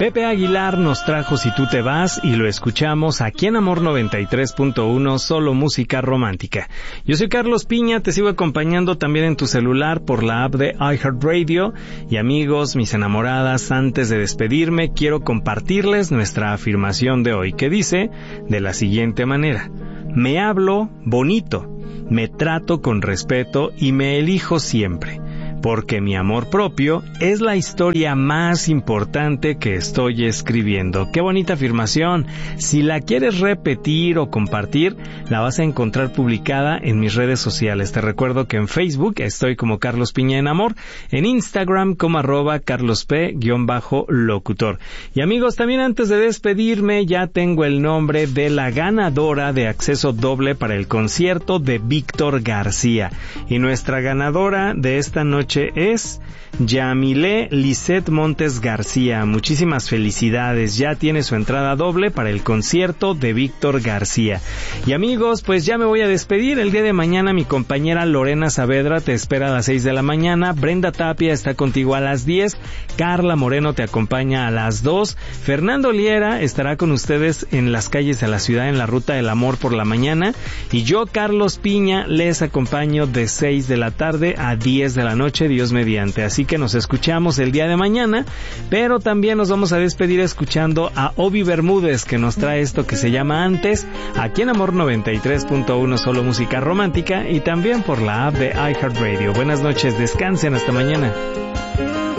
Pepe Aguilar nos trajo Si tú te vas y lo escuchamos aquí en Amor 93.1, solo música romántica. Yo soy Carlos Piña, te sigo acompañando también en tu celular por la app de iHeartRadio. Y amigos, mis enamoradas, antes de despedirme, quiero compartirles nuestra afirmación de hoy, que dice de la siguiente manera: me hablo bonito, me trato con respeto y me elijo siempre, porque mi amor propio es la historia más importante que estoy escribiendo. ¡Qué bonita afirmación! Si la quieres repetir o compartir, la vas a encontrar publicada en mis redes sociales. Te recuerdo que en Facebook estoy como Carlos Piña en Amor, en Instagram como @carlosp_locutor. Y amigos, también antes de despedirme, ya tengo el nombre de la ganadora de acceso doble para el concierto de Víctor García. Y nuestra ganadora de esta noche es Yamile Lisette Montes García. Muchísimas felicidades, ya tiene su entrada doble para el concierto de Víctor García. Y amigos, pues ya me voy a despedir. El día de mañana mi compañera Lorena Saavedra te espera a las 6 de la mañana, Brenda Tapia está contigo a las 10, Carla Moreno te acompaña a las 2, Fernando Liera estará con ustedes en las calles de la ciudad en la Ruta del Amor por la mañana, y yo, Carlos Piña, les acompaño de 6 de la tarde a 10 de la noche, Dios mediante. Así que nos escuchamos el día de mañana, pero también nos vamos a despedir escuchando a Obi Bermúdez, que nos trae esto que se llama Antes, aquí en Amor 93.1, solo música romántica, y también por la app de iHeartRadio. Buenas noches, descansen, hasta mañana.